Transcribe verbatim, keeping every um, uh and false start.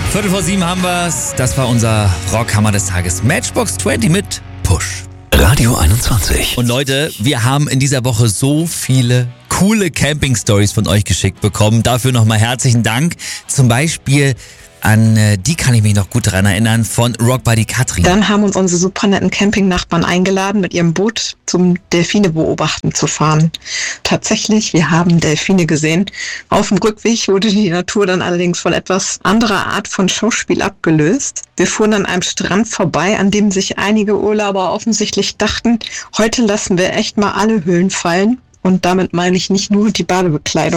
Viertel vor sieben haben wir's. Das war unser Rockhammer des Tages. Matchbox zwanzig mit Push. Radio einundzwanzig. Und Leute, wir haben in dieser Woche so viele coole Camping-Stories von euch geschickt bekommen. Dafür nochmal herzlichen Dank. Zum Beispiel an, äh, die kann ich mich noch gut daran erinnern, von Rockbuddy Katrin. Dann haben uns unsere super netten Campingnachbarn eingeladen, mit ihrem Boot zum Delfine beobachten zu fahren. Tatsächlich, wir haben Delfine gesehen. Auf dem Rückweg wurde die Natur dann allerdings von etwas anderer Art von Schauspiel abgelöst. Wir fuhren an einem Strand vorbei, an dem sich einige Urlauber offensichtlich dachten, heute lassen wir echt mal alle Hüllen fallen. Und damit meine ich nicht nur die Badebekleidung.